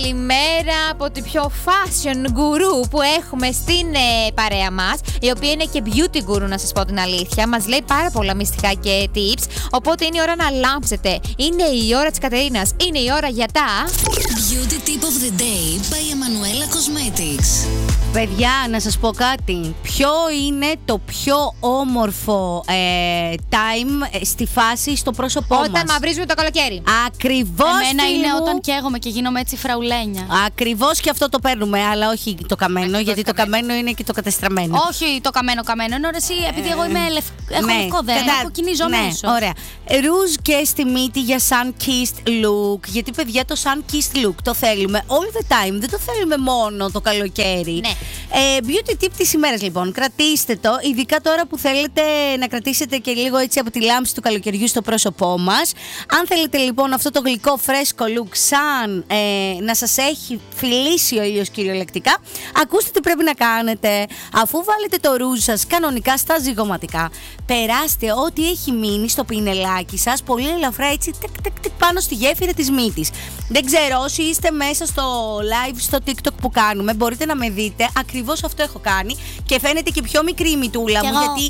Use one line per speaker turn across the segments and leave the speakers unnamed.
καλημέρα από την πιο fashion guru που έχουμε στην παρέα μας, η οποία είναι και beauty guru, να σας πω την αλήθεια. Μας λέει πάρα πολλά μυστικά και tips, οπότε είναι η ώρα να λάμψετε. Είναι η ώρα της Κατερίνας, είναι η ώρα για τα
Beauty Tip of the Day by Emanuela Cosmetics.
Παιδιά, να σας πω κάτι. Ποιο είναι το πιο όμορφο time στη φάση στο πρόσωπό μας?
Όταν μαυρίζουμε το καλοκαίρι.
Ακριβώς.
Εμένα είναι όταν καίγομαι και γίνομαι έτσι φραουλένια.
Ακριβώς, και αυτό το παίρνουμε, αλλά όχι το καμένο, γιατί το καμένο είναι και το κατεστραμμένο.
Όχι το καμένο. Είναι ώρα εσύ, επειδή εγώ είμαι έχω λευκό δέρμα, έχω κινήσω μέσω.
Ωραία. Ρούζ και στη μύτη για sun-kissed look. Γιατί, παιδιά, το sun-kissed look το θέλουμε all the time. Δεν το θέλουμε μόνο το καλοκαίρι.
Ναι.
Beauty tip της ημέρας, λοιπόν. Κρατήστε το, ειδικά τώρα που θέλετε να κρατήσετε και λίγο έτσι από τη λάμψη του καλοκαιριού στο πρόσωπό μας. Αν θέλετε, λοιπόν, αυτό το γλυκό φρέσκο look σαν να σας έχει φιλήσει ο ήλιος κυριολεκτικά, ακούστε τι πρέπει να κάνετε. Αφού βάλετε το ρούζ σας κανονικά στα ζυγωματικά, περάστε ό,τι έχει μείνει στο πινελάκι σας πολύ ελαφρά, έτσι πάνω στη γέφυρα της μύτης. Δεν ξέρω, όσοι είστε μέσα στο live στο TikTok που κάνουμε, μπορείτε να με δείτε. Ακριβώς αυτό έχω κάνει και φαίνεται και πιο μικρή η μυτούλα μου, γιατί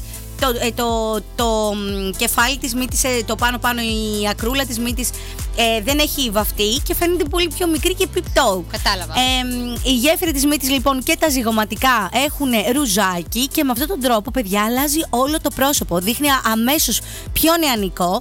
το κεφάλι της μύτης, το πάνω η ακρούλα της μύτης δεν έχει βαφτεί και φαίνεται πολύ πιο μικρή και πιπτό.
Κατάλαβα.
Η γέφυρα της μύτης, λοιπόν, και τα ζυγωματικά έχουν ρουζάκι και με αυτόν τον τρόπο, παιδιά, αλλάζει όλο το πρόσωπο. Δείχνει αμέσως πιο νεανικό.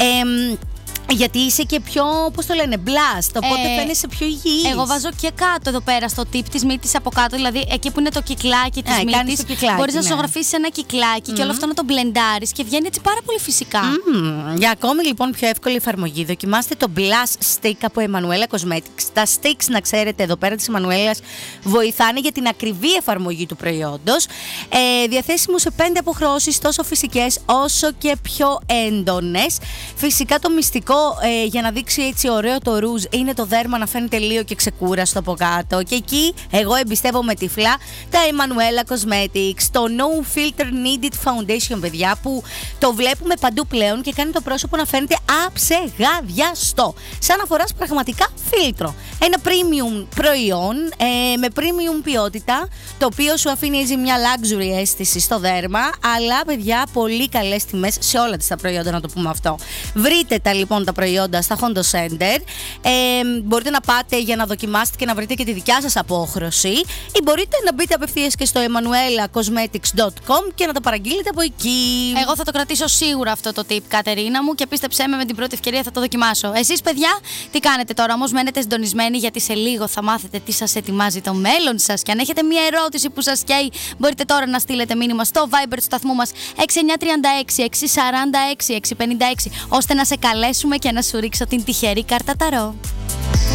Γιατί είσαι και πιο, πώς το λένε, blast, οπότε φαίνεσαι πιο υγιής.
Εγώ βάζω και κάτω εδώ πέρα στο tip της μύτης από κάτω, δηλαδή εκεί που είναι το κυκλάκι της μύτης. Μπορείς να ζωγραφίσεις ένα κυκλάκι και όλο αυτό να το μπλεντάρεις και βγαίνει έτσι πάρα πολύ φυσικά.
Για ακόμη, λοιπόν, πιο εύκολη εφαρμογή, δοκιμάστε το Blush Stick από Emanuela Cosmetics. Τα sticks, να ξέρετε, εδώ πέρα της Emanuelas βοηθάνε για την ακριβή εφαρμογή του προϊόντος. Διαθέσιμο σε 5 αποχρώσεις, τόσο φυσικές όσο και πιο έντονες. Φυσικά το μυστικό για να δείξει έτσι ωραίο το ρούζ είναι το δέρμα να φαίνεται λίγο και ξεκούραστο από κάτω. Και εκεί εγώ εμπιστεύομαι τυφλά τα Emanuela Cosmetics, το No Filter Needed Foundation, παιδιά, που το βλέπουμε παντού πλέον και κάνει το πρόσωπο να φαίνεται αψεγάδιαστο, σαν να φοράς πραγματικά φίλτρο. Ένα premium προϊόν με premium ποιότητα, το οποίο σου αφήνει έτσι μια luxury αίσθηση στο δέρμα, αλλά, παιδιά, πολύ καλές τιμές σε όλα τα προϊόντα, να το πούμε αυτό. Βρείτε τα, λοιπόν, τα προϊόντα στα Hondo Center. Μπορείτε να πάτε για να δοκιμάσετε και να βρείτε και τη δικιά σας απόχρωση, ή μπορείτε να μπείτε απευθείας και στο emanuelacosmetics.com και να τα παραγγείλετε από εκεί.
Εγώ θα το κρατήσω σίγουρα αυτό το tip, Κατερίνα μου, και πίστεψέ με την πρώτη ευκαιρία θα το δοκιμάσω. Εσείς, παιδιά, τι κάνετε τώρα? Όμως μένετε συντονισμένοι, γιατί σε λίγο θα μάθετε τι σας ετοιμάζει το μέλλον σας. Και αν έχετε μια ερώτηση που σας καίει, μπορείτε τώρα να στείλετε μήνυμα στο Viber του σταθμού μας 6936 646 656, ώστε να σε καλέσουμε και να σου ρίξω την τυχερή κάρτα ταρό.